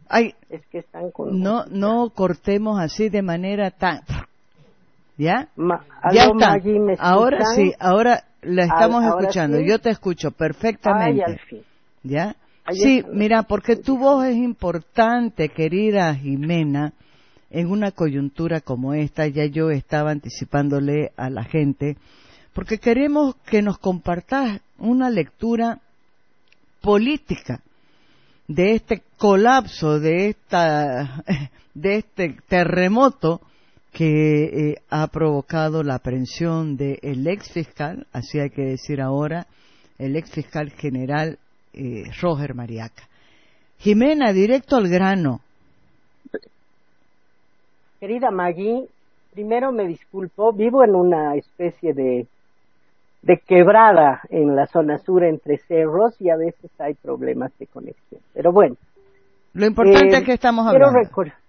Ay, es que están con no cortemos así de manera tan... ¿Ya? Ya está. Maggie, ahora sí, ahora la estamos escuchando. ¿Sí? Yo te escucho perfectamente. Ay, al fin. ¿Ya? Sí, mira, porque tu voz es importante, querida Jimena, en una coyuntura como esta. Ya yo estaba anticipándole a la gente, porque queremos que nos compartas una lectura política de este colapso, de este terremoto que ha provocado la aprehensión del ex fiscal, así hay que decir ahora, el ex fiscal general Roger Mariaca. Jimena, directo al grano. Querida Maggie, primero me disculpo, vivo en una especie de quebrada en la zona sur entre cerros y a veces hay problemas de conexión. Pero bueno. Lo importante es que estamos hablando.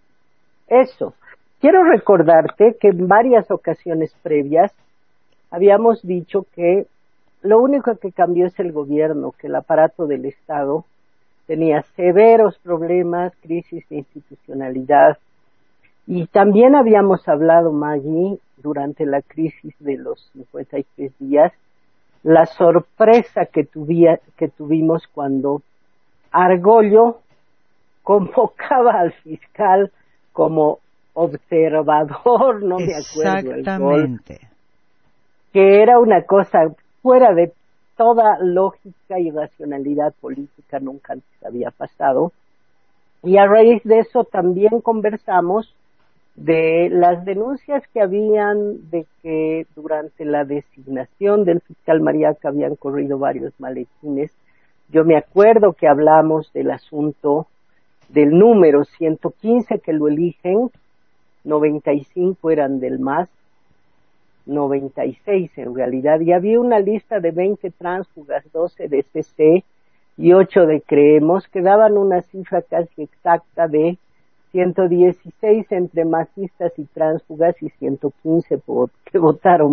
Quiero recordarte que en varias ocasiones previas habíamos dicho que lo único que cambió es el gobierno, que el aparato del Estado tenía severos problemas, crisis de institucionalidad. Y también habíamos hablado, Maggie, durante la crisis de los 53 días, la sorpresa que tuvimos cuando Argollo convocaba al fiscal como observador, no me acuerdo el gol, que era una cosa fuera de toda lógica y racionalidad política, nunca antes había pasado. Y a raíz de eso también conversamos de las denuncias que habían de que durante la designación del fiscal Mariaca habían corrido varios maletines. Yo me acuerdo que hablamos del asunto del número 115 que lo eligen, 95 eran del MAS, 96 en realidad, y había una lista de 20 tránsfugas, 12 de CC y 8 de Creemos, que daban una cifra casi exacta de 116 entre masistas y tránsfugas y 115 que votaron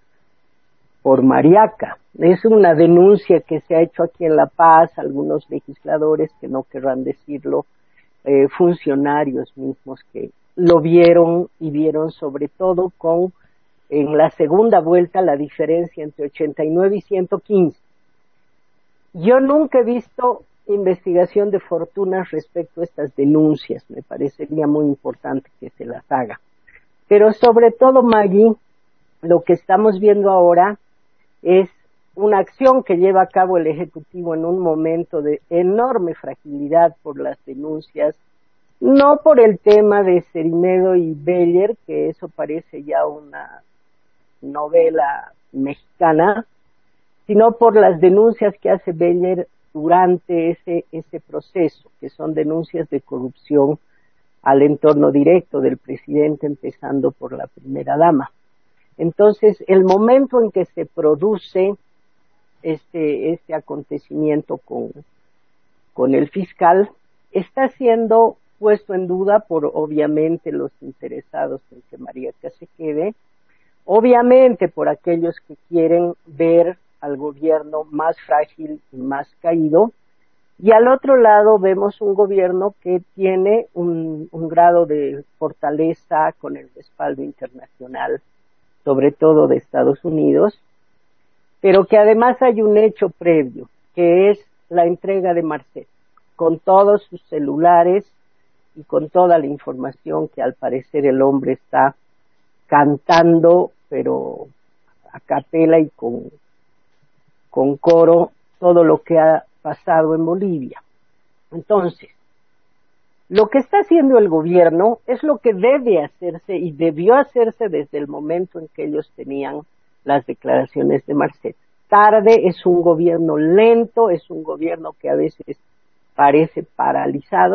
por Mariaca. Es una denuncia que se ha hecho aquí en La Paz, algunos legisladores que no querrán decirlo, funcionarios mismos que lo vieron y vieron sobre todo en la segunda vuelta la diferencia entre 89 y 115. Yo nunca he visto investigación de fortunas respecto a estas denuncias, me parecería muy importante que se las haga. Pero sobre todo, Maggie, lo que estamos viendo ahora es una acción que lleva a cabo el Ejecutivo en un momento de enorme fragilidad por las denuncias, no por el tema de Cerimedo y Beller, que eso parece ya una novela mexicana, sino por las denuncias que hace Beller durante ese proceso, que son denuncias de corrupción al entorno directo del presidente, empezando por la primera dama. Entonces, el momento en que se produce este acontecimiento con el fiscal está siendo puesto en duda por, obviamente, los interesados en que Mariaca se quede, obviamente por aquellos que quieren ver al gobierno más frágil y más caído, y al otro lado vemos un gobierno que tiene un grado de fortaleza con el respaldo internacional, sobre todo de Estados Unidos, pero que además hay un hecho previo, que es la entrega de Marcet, con todos sus celulares y con toda la información que al parecer el hombre está cantando, pero a capela y con coro, todo lo que ha pasado en Bolivia. Entonces, lo que está haciendo el gobierno es lo que debe hacerse y debió hacerse desde el momento en que ellos tenían las declaraciones de Marcet. Tarde, es un gobierno lento, es un gobierno que a veces parece paralizado.